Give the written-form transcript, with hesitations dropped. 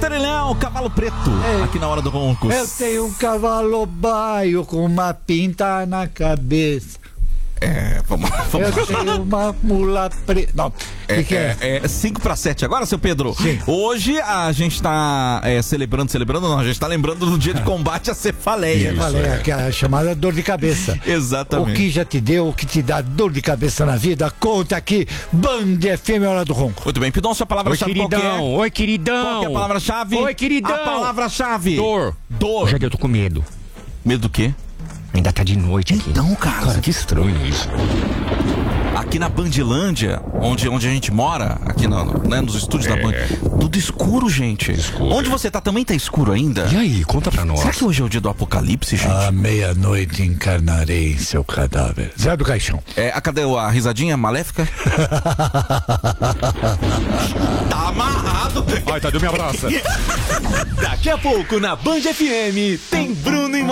Serilhão, cavalo preto, aqui na hora do Roncos. Eu tenho um cavalo baio com uma pinta na cabeça. Vamos Eu tenho uma mula preta. Não, o que é? É 5 para 7 agora, seu Pedro. Sim. Hoje a gente tá celebrando, não, a gente tá lembrando do dia de combate à cefaleia. Cefaleia, que é a chamada dor de cabeça. Exatamente. O que já te deu, o que te dá dor de cabeça na vida, conta aqui, Band FM, Hora do Ronco. Muito bem, Pidon, sua palavra-chave qual que é? Oi, queridão. Qual que é a palavra-chave? Oi, queridão. A palavra-chave. Dor. Dor. Já que eu tô com medo. Medo do quê? Ainda tá de noite aqui. Então, cara, que estranho isso. aqui na Bandilândia, onde a gente mora, aqui nos estúdios da Band, tudo escuro, gente. Escuro. Onde você tá também tá escuro ainda? E aí, conta pra nós. Será que hoje é o dia do apocalipse, gente? À meia-noite encarnarei em seu cadáver. Zé do Caixão. Cadê a risadinha maléfica? Tá amarrado. Ai, Tadeu, me abraça. Daqui a pouco na Band FM tem Bruno e